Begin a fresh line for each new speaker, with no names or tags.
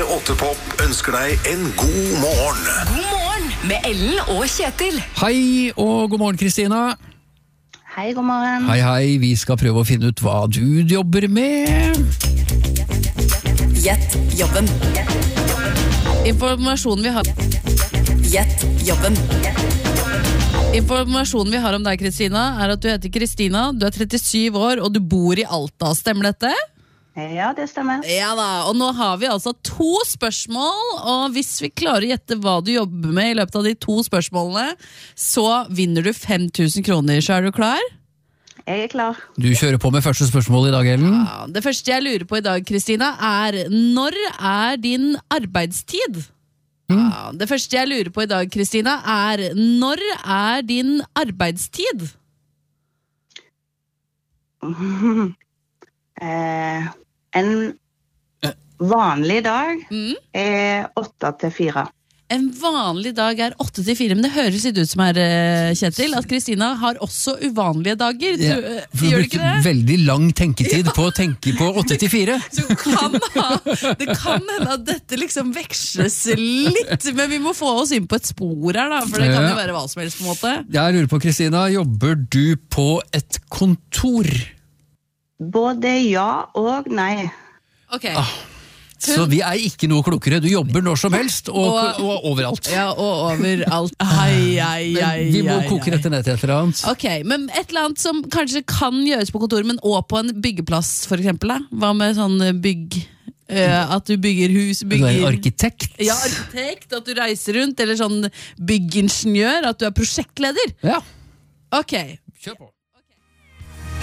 P8 Pop ønsker deg en god morgen.
God morgen med Ellen og Kjetil.
Hei og god morgen, Kristina.
Hei, god morgen.
Hei, hei. Vi skal prøve å finne ut hva du jobber med.
Gjett jobben.
Informasjonen vi har
Gjett jobben.
Informasjonen vi har om deg, Kristina, er at du heter Kristina, du er 37 år og du bor i Alta. Stemmer dette?
Ja, det stemmer.
Ja da, og nå har vi altså 2 spørsmål, og hvis vi klarer å gjette hva du jobber med i løpet av de 2 spørsmålene, så vinner du 5.000 kroner. Så er du klar?
Jeg er klar.
Du kjører på med første spørsmål i dag, Ellen.
Ja, det første jeg lurer på i dag, Kristina, er når er din arbeidstid? Ja, det første jeg lurer på i dag, Kristina, er når er din arbeidstid?
En vanlig dag er 8 til 4.
En vanlig dag er 8 til 4, men det høres litt ut som her, Kjetil, at Kristina har også uvanlige dager.
Ja, for du
Gjør det ikke
brukte
det?
veldig lang tenketid på å tenke på 8 til 4.
Så det kan hende at dette liksom veksles litt, men vi må få oss inn på et spor her, da, for det kan jo være hva som helst på en måte.
Jeg lurer på, Kristina, jobber du på et kontor?
Både ja og nei.
Ok.
Så vi er ikke noe klokere. Du jobber når som helst, og overalt.
Ja, og overalt. Hei.
Men vi må koke dette ned til et eller annet.
Ok, men et eller annet som kanskje kan gjøres på kontor, men også på en byggeplass, for eksempel, da? Hva med sånn bygg... at du bygger hus,
Du er en arkitekt.
Ja, arkitekt, at du reiser rundt, eller sånn byggingeniør, at du er prosjektleder.
Ja,
Ok,
kjør på.